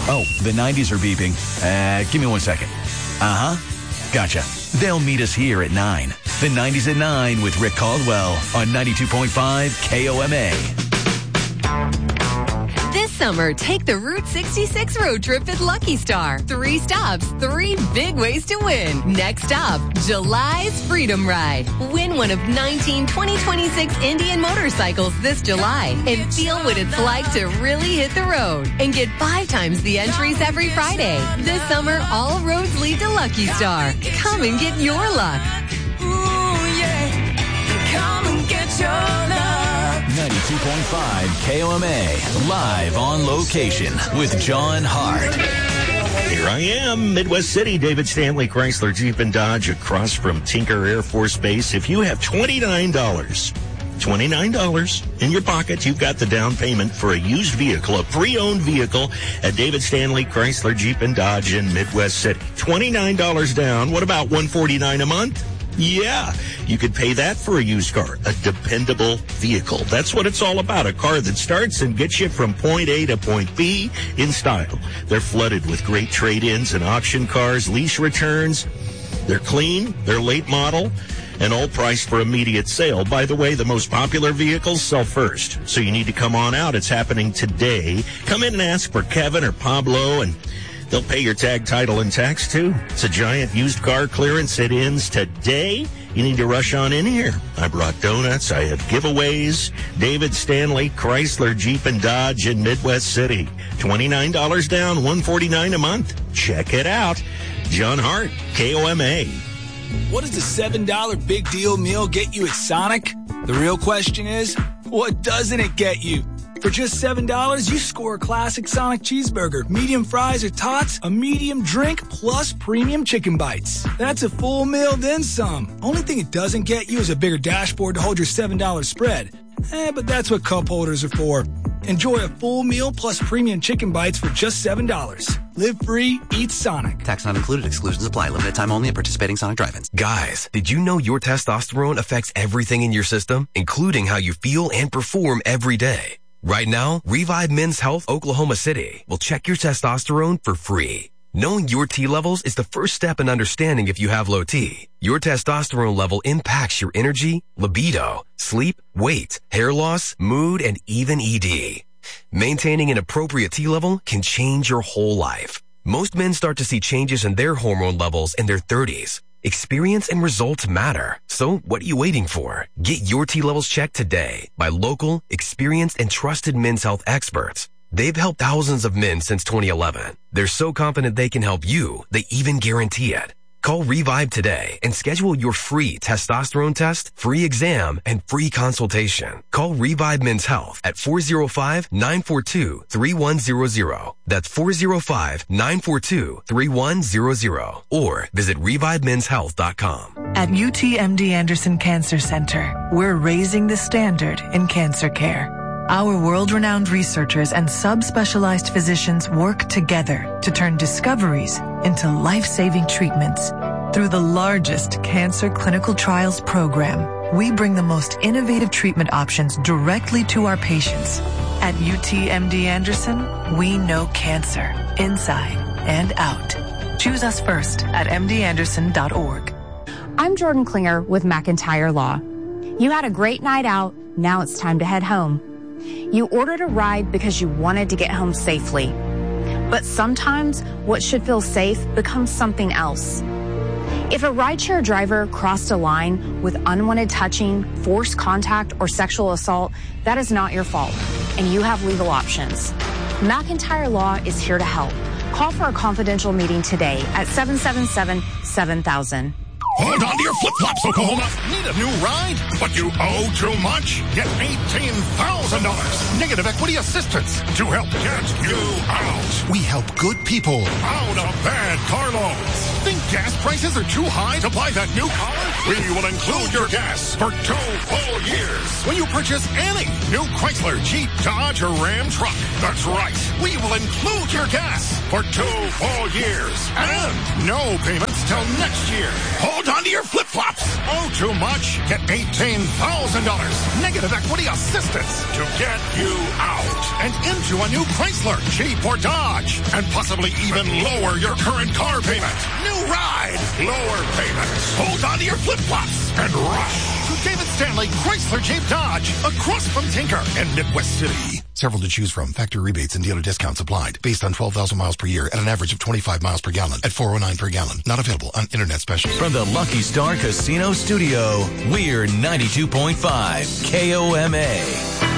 Oh, the 90s are beeping. Give me 1 second. Gotcha. They'll meet us here at 9. The 90s at 9 with Rick Caldwell on 92.5 KOMA. This summer, take the Route 66 road trip at Lucky Star. 3 stops, 3 big ways to win. Next stop, July's Freedom Ride. Win one of 19 2026 Indian motorcycles this July and feel what it's like to really hit the road. And get 5 times the entries every Friday. This summer, all roads lead to Lucky Star. Come and get your luck. Ooh, yeah. Come and get your luck. 92.5 KOMA, live on location with John Hart. Here I am, Midwest City, David Stanley Chrysler Jeep and Dodge across from Tinker Air Force Base. If you have $29 in your pocket, you've got the down payment for a used vehicle, a pre-owned vehicle at David Stanley Chrysler Jeep and Dodge in Midwest City. $29 down. What about $149 a month? Yeah, you could pay that for a used car, a dependable vehicle. That's what it's all about, a car that starts and gets you from point A to point B in style. They're flooded with great trade-ins and auction cars, lease returns. They're clean, they're late model, and all priced for immediate sale. By the way, the most popular vehicles sell first, so you need to come on out. It's happening today. Come in and ask for Kevin or Pablo, and they'll pay your tag, title, and tax, too. It's a giant used car clearance. It ends today. You need to rush on in here. I brought donuts. I have giveaways. David Stanley, Chrysler, Jeep, and Dodge in Midwest City. $29 down, $149 a month. Check it out. John Hart, KOMA. What does the $7 big deal meal get you at Sonic? The real question is, what doesn't it get you? For just $7, you score a classic Sonic cheeseburger, medium fries or tots, a medium drink, plus premium chicken bites. That's a full meal, then some. Only thing it doesn't get you is a bigger dashboard to hold your $7 spread. But that's what cup holders are for. Enjoy a full meal plus premium chicken bites for just $7. Live free, eat Sonic. Tax not included. Exclusions apply. Limited time only at participating Sonic drive-ins. Guys, did you know your testosterone affects everything in your system, including how you feel and perform every day? Right now, Revive Men's Health Oklahoma City will check your testosterone for free. Knowing your T levels is the first step in understanding if you have low T. Your testosterone level impacts your energy, libido, sleep, weight, hair loss, mood, and even ED. Maintaining an appropriate T level can change your whole life. Most men start to see changes in their hormone levels in their 30s. Experience and results matter. So what are you waiting for? Get your T levels checked today by local, experienced, and trusted men's health experts. They've helped thousands of men since 2011. They're so confident they can help you, they even guarantee it. Call Revive today and schedule your free testosterone test, free exam, and free consultation. Call Revive Men's Health at 405-942-3100. That's 405-942-3100. Or visit ReviveMen'sHealth.com. At UTMD Anderson Cancer Center, we're raising the standard in cancer care. Our world-renowned researchers and subspecialized physicians work together to turn discoveries into life-saving treatments. Through the largest cancer clinical trials program, we bring the most innovative treatment options directly to our patients. At UTMD Anderson, we know cancer inside and out. Choose us first at mdanderson.org. I'm Jordan Klinger with McIntyre Law. You had a great night out. Now it's time to head home. You ordered a ride because you wanted to get home safely. But sometimes what should feel safe becomes something else. If a rideshare driver crossed a line with unwanted touching, forced contact, or sexual assault, that is not your fault, and you have legal options. McIntyre Law is here to help. Call for a confidential meeting today at 777-7000. Hold on to your flip-flops, Oklahoma. Need a new ride? But you owe too much? Get $18,000 negative equity assistance to help get you out. We help good people out of bad car loans. Think gas prices are too high to buy that new car? We will include your gas for 2 full years when you purchase any new Chrysler, Jeep, Dodge, or Ram truck. That's right. We will include your gas for 2 full years and no payments till next year. Hold Hold on to your flip-flops. Owe too much? Get $18,000 negative equity assistance to get you out and into a new Chrysler, Jeep, or Dodge, and possibly even lower your current car payment. New ride, lower payments. Hold on to your flip-flops and rush to David Stanley Chrysler Jeep Dodge across from Tinker in Midwest City. Several to choose from. Factory rebates and dealer discounts applied. Based on 12,000 miles per year at an average of 25 miles per gallon at $4.09 per gallon. Not available on Internet Special. From the Lucky Star Casino Studio, we're 92.5 KOMA.